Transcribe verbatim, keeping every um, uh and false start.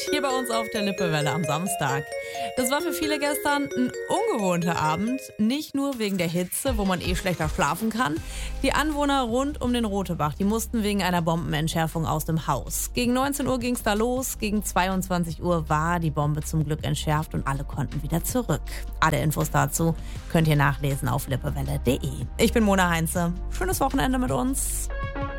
hier bei uns auf der Lippewelle am Samstag. Das war für viele gestern ein ungewohnter Abend, nicht nur wegen der Hitze, wo man eh schlechter schlafen kann. Die Anwohner rund um den Rotebach, die mussten wegen einer Bombenentschärfung aus dem Haus. Gegen neunzehn Uhr ging's da los, gegen zweiundzwanzig Uhr war die Bombe zum Glück entschärft und alle konnten wieder zurück. Alle Infos dazu könnt ihr nachlesen auf lippewelle punkt de. Ich bin Mona Heinze. Schönes Wochenende mit uns.